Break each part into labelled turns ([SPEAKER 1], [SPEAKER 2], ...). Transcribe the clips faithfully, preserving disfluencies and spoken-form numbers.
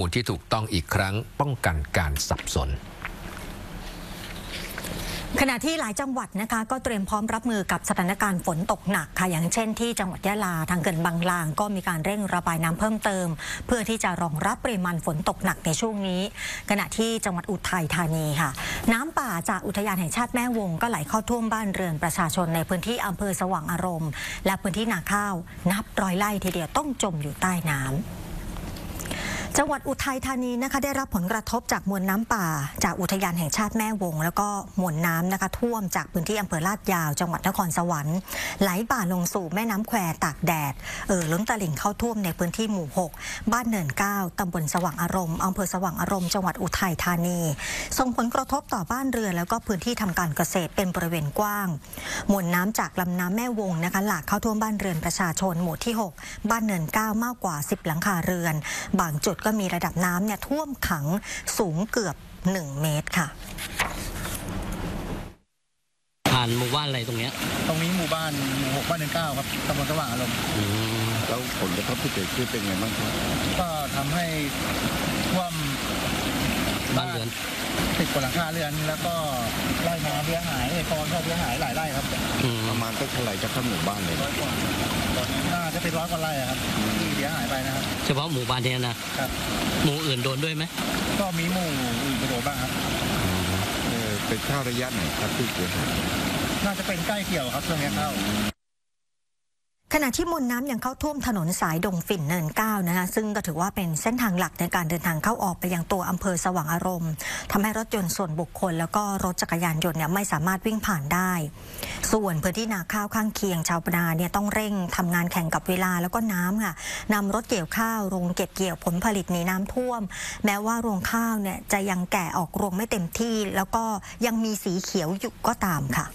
[SPEAKER 1] ที่ถูกต้องอีกครั้งป้องกันการสับสน
[SPEAKER 2] ขณะที่หลายจังหวัดนะคะก็เตรียมพร้อมรับมือกับสถานการณ์ฝนตกหนักค่ะอย่างเช่นที่จังหวัดยะลาทางเขื่อนบางลางก็มีการเร่งระบายน้ำเพิ่มเติมเพื่อที่จะรองรับปริมาณฝนตกหนักในช่วงนี้ขณะที่จังหวัดอุทัยธานีค่ะน้ำป่าจากอุทยานแห่งชาติแม่วงก็ไหลเข้าท่วมบ้านเรือนประชาชนในพื้นที่อำเภอสว่างอารมณ์และพื้นที่นาข้าวนับร้อยไร่ทีเดียวต้องจมอยู่ใต้น้ำจังหวัดอุทัยธานีนะคะได้รับผลกระทบจากมวลน้ำป่าจากอุทยานแห่งชาติแม่วงแล้วก็มวลน้ำนะคะท่วมจากพื้นที่อำเภอลาดยาวจังหวัดนครสวรรค์ไหลบ่าลงสู่แม่น้ำแควตากแดดเอ่อล้นตลิ่งเข้าท่วมในพื้นที่หมู่หกบ้านเนินเก้าตำบลสว่างอารมณ์อำเภอสว่างอารมณ์จังหวัดอุทัยธานีส่งผลกระทบต่อบ้านเรือนแล้วก็พื้นที่ทำการเกษตรเป็นบริเวณกว้างมวลน้ำจากลำน้ำแม่วงนะคะหลากเข้าท่วมบ้านเรือนประชาชนหมู่ที่หกบ้านเนินเก้ามากกว่าสิบหลังคาเรือนบางจุดก็มีระดับน้ำเนี่ยท่วมขังสูงเกือบหนึ่งเมตรค่ะ
[SPEAKER 3] ผ่านหมู่บ้านอะไรตรงเนี้ย
[SPEAKER 4] ตรงนี้หมู่บ้านหมู่หกบ้านเนินเก้าครับตำบลสว่างอารมณ์
[SPEAKER 5] แล้วผลกระทบที่เกิดขึ้นเป็นไงบ้างครับ
[SPEAKER 4] ก็ทำให้ท่วม
[SPEAKER 3] บ้านเรือน
[SPEAKER 4] ติดกว่าหลังคาเรือนแล้วก็ไร่นาเสียหายไอ้กรก็เสียหายหลายไร่ครับ
[SPEAKER 5] ประมาณเท่าไหร่จะเข้าหมู่บ้านเลย
[SPEAKER 4] ร้อยกว่าน่าจะเป็นร้อยกว่าไร่ครับที่เสียหายไปนะครับ
[SPEAKER 3] เฉพาะหมู่บ้านนี้นะครับหมู่อื่นโดนด้วยไหม
[SPEAKER 4] ก็มีหมู่อื่นโดนบ้างครับ
[SPEAKER 5] เออเป็นข้าวระยะไหนครับที่เสียหาย
[SPEAKER 4] น่าจะเป็นใกล้เกี่ยวครับช่วงนี้เข้า
[SPEAKER 2] ขณะที่มวลน้ำยังเข้าท่วมถนนสายดงฝิ่นเนินเก้านะคะซึ่งก็ถือว่าเป็นเส้นทางหลักในการเดินทางเข้าออกไปยังตัวอำเภอสว่างอารมณ์ทำให้รถยนต์ส่วนบุคคลแล้วก็รถจักรยานยนต์เนี่ยไม่สามารถวิ่งผ่านได้ส่วนพื้นที่นาข้าวข้างเคียงชาวนาเนี่ยต้องเร่งทำงานแข่งกับเวลาแล้วก็น้ำค่ะนำรถเกี่ยวข้าวลงเก็บเกี่ยวผลผลิตหนีน้ำท่วมแม้ว่ารวงข้าวเนี่ยจะยังแก่ออกรวงไม่เต็มที่แล้วก็ยังมีสีเขียวอยู่ก็ตามค่ะ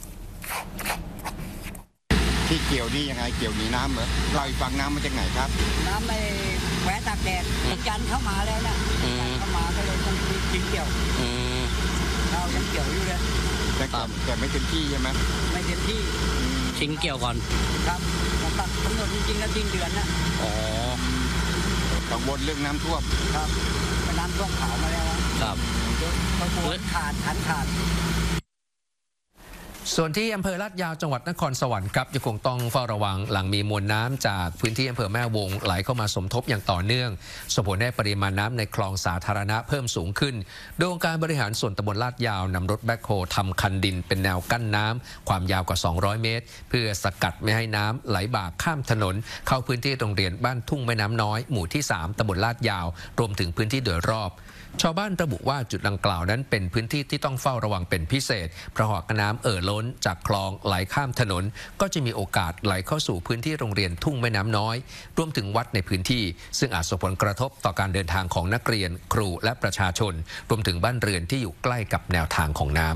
[SPEAKER 5] ที่เกี่ยวนี่ยังไงเกี่ยวหนีน้ำเหรอเราอีกฝั่งน้ำมาจากไหนครับ
[SPEAKER 6] น้ำในแหวตากแดดจันเข้ามาแล้วนะเข้ามาก็เลยต้องกินเกี่ยวเรายังเกี่ยวอยู่เลย
[SPEAKER 5] แต่แต่ไม่เต็มที่ใช่ไหม
[SPEAKER 6] ไม่เต็มที่
[SPEAKER 3] ทิ้งเกี่ยวก่อน
[SPEAKER 6] ครับผมตัดกำหนดจริงๆก็ทิ้งเดือนนะ
[SPEAKER 5] อ๋อกังวลเรื่องน้ำท่วม
[SPEAKER 6] ครับน้ำท่วมขาวมาแล้ว
[SPEAKER 3] ครับ
[SPEAKER 6] เขาปวดขาดขันขาด
[SPEAKER 1] ส่วนที่อำเภอลาดยาวจังหวัดนครสวรรค์ครับยังคงต้องเฝ้าระวังหลังมีมวลน้ำจากพื้นที่อำเภอแม่วงไหลเข้ามาสมทบอย่างต่อเนื่องส่งผลให้ปริมาณน้ำในคลองสาธารณะเพิ่มสูงขึ้นโดยองค์การบริหารส่วนตำบลลาดยาวนำรถแบ็คโฮทำคันดินเป็นแนวกั้นน้ำความยาวกว่าสองร้อยเมตรเพื่อสกัดไม่ให้น้ำไหลบ่าข้ามถนนเข้าพื้นที่โรงเรียนบ้านทุ่งแม่น้ำน้อยหมู่ที่สามตำบลลาดยาวรวมถึงพื้นที่โดยรอบชาวบ้านระบุว่าจุดดังกล่าวนั้นเป็นพื้นที่ที่ต้องเฝ้าระวังเป็นพิเศษเพราะหากน้ำเอ่อล้นจากคลองไหลข้ามถนนก็จะมีโอกาสไหลเข้าสู่พื้นที่โรงเรียนทุ่งแม่น้ำน้อยรวมถึงวัดในพื้นที่ซึ่งอาจส่งผลกระทบต่อการเดินทางของนักเรียนครูและประชาชนรวมถึงบ้านเรือนที่อยู่ใกล้กับแนวทางของน้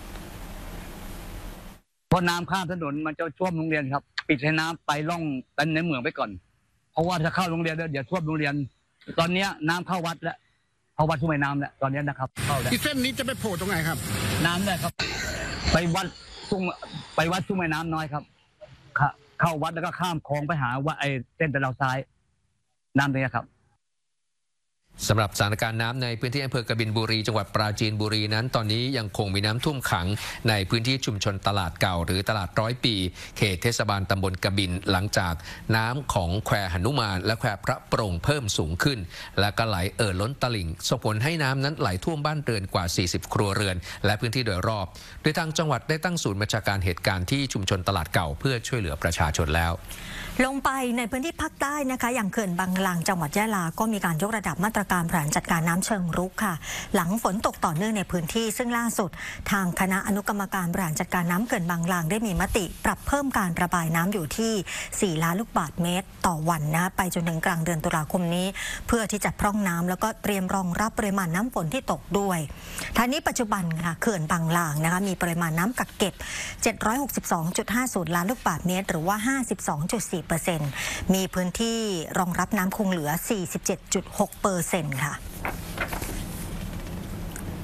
[SPEAKER 7] ำพอน้ำข้ามถนนมันจะท่วมโรงเรียนครับปิดให้น้ำไปล่องเป็นในเมืองไปก่อนเพราะว่าถ้าเข้าโรงเรียนเดี๋ยวท่วมโรงเรียนตอนนี้น้ำเข้าวัดแล้วเข้าวัดทุ่งแม่น้ำแล้วตอนนี้นะครับเข้าแล้ว
[SPEAKER 4] ที่เส้นนี้จะไปโผล่ตรงไหนครับ
[SPEAKER 7] น้ำได้ครับไปวัดทุ่งไปวัดทุ่งแม่น้ำน้อยครับเข้าวัดแล้วก็ข้ามคลองไปหาว่าไอ้เส้นตะเราซ้ายน้ำตรงนี้ครับ
[SPEAKER 1] สำหรับสถานการณ์น้ำในพื้นที่อำเภอกบินบุรีจังหวัดปราจีนบุรีนั้นตอนนี้ยังคงมีน้ำท่วมขังในพื้นที่ชุมชนตลาดเก่าหรือตลาดร้อยปีเขตเทศบาลตำบลกบินหลังจากน้ำของแควหนุมานและแควพระโปร่งเพิ่มสูงขึ้นและก็ไหลเอ่อล้นตลิ่งส่งผลให้น้ำนั้นไหลท่วมบ้านเรือนกว่าสี่สิบครัวเรือนและพื้นที่โดยรอบโดยทางจังหวัดได้ตั้งศูนย์บัญชาการเหตุการณ์ที่ชุมชนตลาดเก่าเพื่อช่วยเหลือประชาชนแล้ว
[SPEAKER 2] ลงไปในพื้นที่ภาคใต้นะคะอย่างเขื่อนบางลางจังหวัดยะลาก็มีการยกระดับมาตรการบริหารจัดการน้ำเชิงรุกค่ะหลังฝนตกต่อเนื่องในพื้นที่ซึ่งล่าสุดทางคณะอนุกรรมการบริหารจัดการน้ำเขื่อนบางลางได้มีมติปรับเพิ่มการระบายน้ำอยู่ที่สี่ล้านลูกบาศก์เมตรต่อวันนะไปจนถึงกลางเดือนตุลาคมนี้เพื่อที่จะพร่องน้ำแล้วก็เตรียมรองรับปริมาณน้ำฝนที่ตกด้วยท่านี้ปัจจุบันค่ะเขื่อนบางลางนะคะมีปริมาณน้ำกักเก็บ เจ็ดร้อยหกสิบสองจุดห้าศูนย์ ล้านลูกบาศก์เมตรหรือว่า ห้าสิบสองจุดสี่เปอร์เซ็นต์มีพื้นที่รองรับน้ำคงเหลือ สี่สิบเจ็ดจุดหกเปอร์เซ็นต์ ค่ะ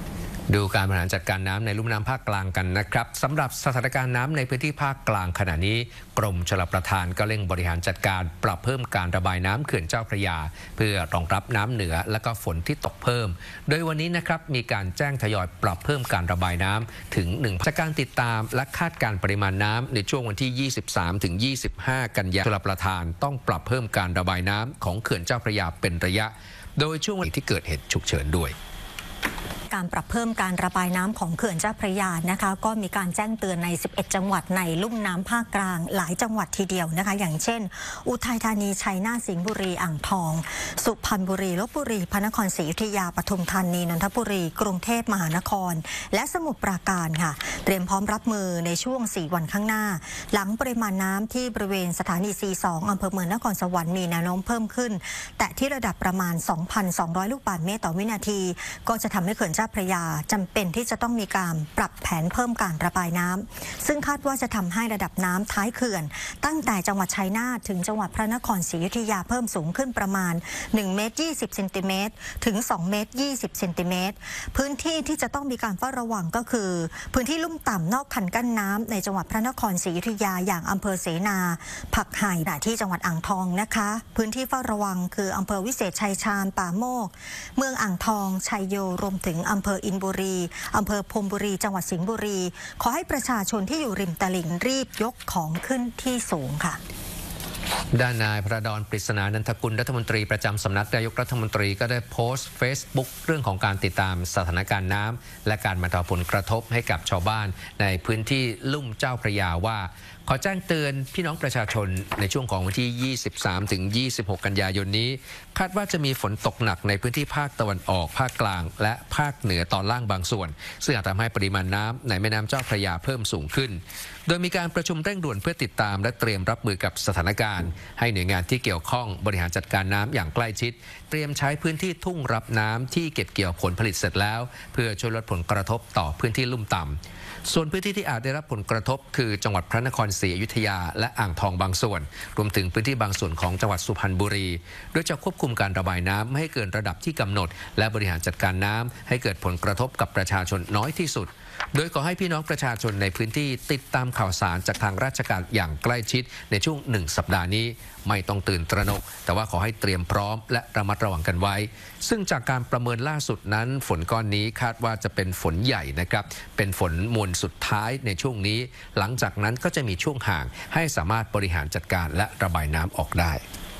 [SPEAKER 1] ดูการบริหารจัดการน้ำในลุ่มน้ำภาคกลางกันนะครับสำหรับสถานการณ์น้ำในพื้นที่ภาคกลางขณะนี้กรมชลประทานก็เร่งบริหารจัดการปรับเพิ่มการระบายน้ำเขื่อนเจ้าพระยาเพื่อรองรับน้ำเหนือและก็ฝนที่ตกเพิ่มโดยวันนี้นะครับมีการแจ้งทยอยปรับเพิ่มการระบายน้ำถึงหนึ่งจากการติดตามและคาดการปริมาณน้ำในช่วงวันที่ ยี่สิบสามถึงยี่สิบห้า กันยายนชลประทานต้องปรับเพิ่มการระบายน้ำของเขื่อนเจ้าพระยาเป็นระยะโดยช่วงวันที่เกิดเหตุฉุกเฉินด้วย
[SPEAKER 2] การปรับเพิ่มการระบายน้ำของเขื่อนเจ้าพระยานะคะก็มีการแจ้งเตือนในสิบเอ็ดจังหวัดในลุ่มน้ำภาคกลางหลายจังหวัดทีเดียวนะคะอย่างเช่นอุทัยธานีชัยนาทสิงห์บุรีอ่างทองสุพรรณบุรีลพบุรีพระนครศรีอยุธยาปทุมธานีนนทบุรีกรุงเทพมหานครและสมุทรปราการค่ะเตรียมพร้อมรับมือในช่วงสี่วันข้างหน้าหลังปริมาณน้ำที่บริเวณสถานี ซี สอง อำเภอเมืองนครสวรรค์มีแนวโน้มเพิ่มขึ้นแต่ที่ระดับประมาณ สองพันสองร้อย ลูกบาศก์เมตรต่อวินาทีก็จะทำให้เขื่อนเจ้าพระยาจำเป็นที่จะต้องมีการปรับแผนเพิ่มการระบายน้ำซึ่งคาดว่าจะทำให้ระดับน้ำท้ายเขื่อนตั้งแต่จังหวัดชัยนาทถึงจังหวัดพระนครศรีอยุธยาเพิ่มสูงขึ้นประมาณหนึ่งเมตรยี่สิบเซนติเมตรถึงสองเมตรยี่สิบเซนติเมตรพื้นที่ที่จะต้องมีการเฝ้าระวังก็คือพื้นที่ลุ่มต่ำนอกคันกั้นน้ำในจังหวัดพระนครศรีอยุธยาอย่างอำเภอเสนาผักไห่ที่จังหวัดอ่างทองนะคะพื้นที่เฝ้าระวังคืออำเภอวิเศษชัยชาญป่าโมกเมืองอ่างทองชัยโยรวมถึงอำเภออินบุรีอำเภอพรมบุรีจังหวัดสิงห์บุรีขอให้ประชาชนที่อยู่ริมตลิ่งรีบยกของขึ้นที่สูงค่ะ
[SPEAKER 1] ด้านนายพระดอนปริศนานันทกุลรัฐมนตรีประจำสำนักนายกรัฐมนตรีก็ได้โพสต์ Facebook เรื่องของการติดตามสถานการณ์น้ำและการบรรเทาผลกระทบให้กับชาวบ้านในพื้นที่ลุ่มเจ้าพระยาว่าขอแจ้งเตือนพี่น้องประชาชนในช่วงของวันที่ ยี่สิบสามถึงยี่สิบหก กันยายนนี้คาดว่าจะมีฝนตกหนักในพื้นที่ภาคตะวันออกภาคกลางและภาคเหนือตอนล่างบางส่วนซึ่งอาจทำให้ปริมาณน้ำในแม่น้ำเจ้าพระยาเพิ่มสูงขึ้นโดยมีการประชุมเร่งด่วนเพื่อติดตามและเตรียมรับมือกับสถานการณ์ให้หน่วยงานที่เกี่ยวข้องบริหารจัดการน้ำอย่างใกล้ชิดเตรียมใช้พื้นที่ทุ่งรับน้ำที่เก็บเกี่ยวผลผลิตเสร็จแล้วเพื่อช่วยลดผลกระทบต่อพื้นที่ลุ่มต่ำส่วนพื้นที่ที่อาจได้รับผลกระทบคือจังหวัดพระนครศรีอยุธยาและอ่างทองบางส่วนรวมถึงพื้นที่บางส่วนของจังหวัดสุพรรณบุรีโดยจะควบคุมการระบายน้ำไม่ให้เกินระดับที่กำหนดและบริหารจัดการน้ำให้เกิดผลกระทบกับประชาชนน้อยที่สุดโดยขอให้พี่น้องประชาชนในพื้นที่ติดตามข่าวสารจากทางราชการอย่างใกล้ชิดในช่วงหนึ่งสัปดาห์นี้ไม่ต้องตื่นตระหนกแต่ว่าขอให้เตรียมพร้อมและระมัดระวังกันไว้ซึ่งจากการประเมินล่าสุดนั้นฝนก้อนนี้คาดว่าจะเป็นฝนใหญ่นะครับเป็นฝนมวลสุดท้ายในช่วงนี้หลังจากนั้นก็จะมีช่วงห่างให้สามารถบริหารจัดการและระบายน้ำออกได้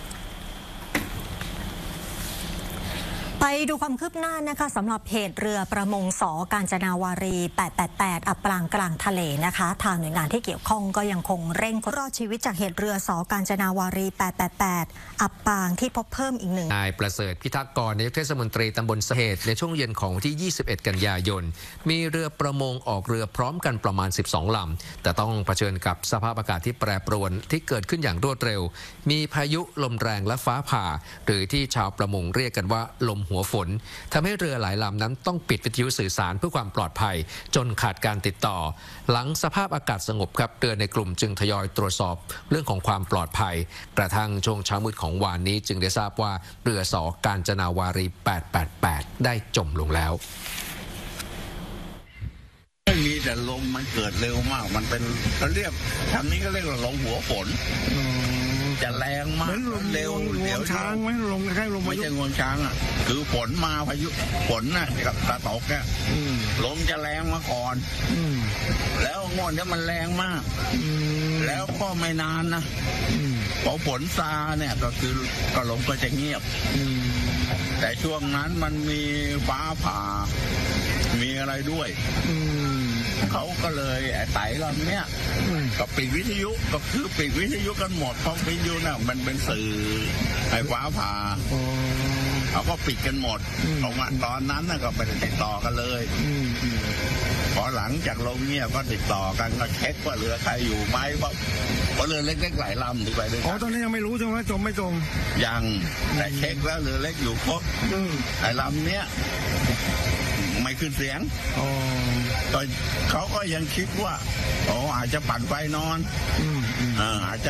[SPEAKER 2] ไปดูความคืบหน้านะคะสำหรับเหตุเรือประมงสกาญจนาวารีแปดแปดแปดอับปางกลางทะเลนะคะทางหน่วยงานที่เกี่ยวข้องก็ยังคงเร่งรอดชีวิตจากเหตุเรือสกาญจนาวารีแปดแปดแปดอับปางที่พบเพิ่มอีกหนึ่ง
[SPEAKER 1] นายประเสริฐพิทักษ์กรนายกเทศมนตรีตำบลสะเหตุในช่วงเย็นของวันที่ยี่สิบเอ็ดกันยายนมีเรือประมงออกเรือพร้อมกันประมาณสิบสองลำแต่ต้องเผชิญกับสภาพอากาศที่แปรปรวนที่เกิดขึ้นอย่างรวดเร็วมีพายุลมแรงและฟ้าผ่าหรือที่ชาวประมงเรียกกันว่าลมหัวฝนทำให้เรือหลายลำนั้นต้องปิดวิทยุสื่อสารเพื่อความปลอดภัยจนขาดการติดต่อหลังสภาพอากาศสงบครับเรือในกลุ่มจึงทยอยตรวจสอบเรื่องของความปลอดภัยกระทั่งช่วงเช้ามืดของวานนี้จึงได้ทราบว่าเรือสกาญจนาวารีแปดแปดแปดได้จมลงแล้ว
[SPEAKER 8] ไม่มีแต่ลมมันเกิดเร็วมากมันเป็นเขาเรียกทางนี้ก็เรียกว่าลมหัวฝนจะแรงมากเร็วเดี๋ยว
[SPEAKER 4] ช้างไหมลมใช่ลม
[SPEAKER 8] ไม่ใช่งวงช้างอ่ะคือฝนมาพายุฝนน่ะกับตะตกเนี่ยลมจะแรงมาก่อนแล้วงวดนี้มันแรงมากแล้วก็ไม่นานนะพอฝนซาเนี่ยก็คือก็ลมก็จะเงียบแต่ช่วงนั้นมันมีฟ้าผ่ามีอะไรด้วยเขาก็เลยไอ้ไต่ลำเนี้ยก็ปิดวิทยุก็คือปิดวิทยุกันหมดเพราะวิทยุน่ะมันเป็นสื่อไอ้ฟ้าผ่าเขาก็ปิดกันหมดตรงตอนนั้นน่ะก็ไปติดต่อกันเลยพอหลังจากลมเงียบก็ติดต่อกันก็เช็คว่าเรือใครอยู่ไหมเพราะเพราะเรือเล็กๆหลายลำถึงไปด้วย
[SPEAKER 4] อ๋อตอนนี้ยังไม่รู้ใช่ไหมจมไม่จม
[SPEAKER 8] ยังแต่เช็คแล้วเรือเล็กอยู่ครบไอ้ลำเนี้ยไม่ขึ้นเสียงก็เขาก็ยังคิดว่าอ๋ออาจจะปั่นไฟนอนอาจจะ